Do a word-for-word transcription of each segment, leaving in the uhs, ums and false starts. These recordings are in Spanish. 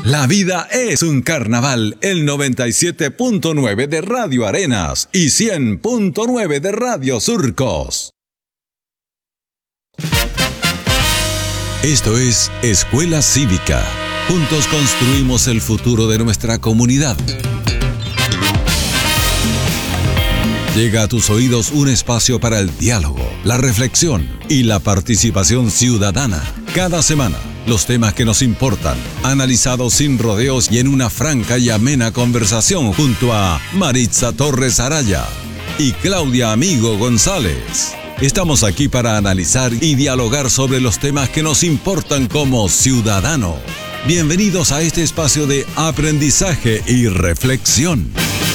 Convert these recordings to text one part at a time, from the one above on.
La vida es un carnaval, el noventa y siete punto nueve de Radio Arenas y cien punto nueve de Radio Surcos. Esto es Escuela Cívica. Juntos construimos el futuro de nuestra comunidad. Llega a tus oídos un espacio para el diálogo, la reflexión y la participación ciudadana. Cada semana, los temas que nos importan, analizados sin rodeos y en una franca y amena conversación junto a Maritza Torres Araya y Claudia Amigo González. Estamos aquí para analizar y dialogar sobre los temas que nos importan como ciudadanos. Bienvenidos a este espacio de aprendizaje y reflexión.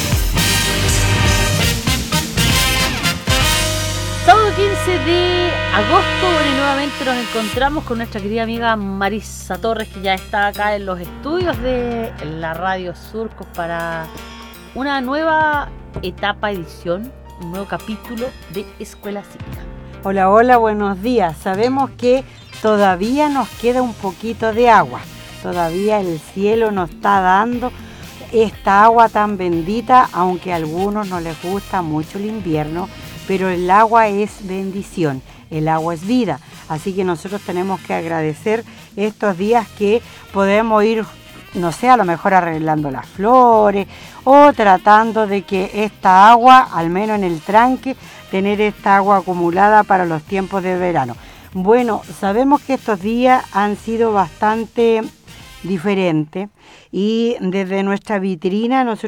Sábado quince de agosto, bueno, y nuevamente nos encontramos con nuestra querida amiga Maritza Torres, que ya está acá en los estudios de la Radio Surcos para una nueva etapa, edición, un nuevo capítulo de Escuela Cívica. Hola, hola, buenos días. Sabemos que todavía nos queda un poquito de agua. Todavía el cielo nos está dando esta agua tan bendita, aunque a algunos no les gusta mucho el invierno, pero el agua es bendición, el agua es vida. Así que nosotros tenemos que agradecer estos días que podemos ir, no sé, a lo mejor arreglando las flores o tratando de que esta agua, al menos en el tranque, tener esta agua acumulada para los tiempos de verano. Bueno, sabemos que estos días han sido bastante diferentes y desde nuestra vitrina nosotros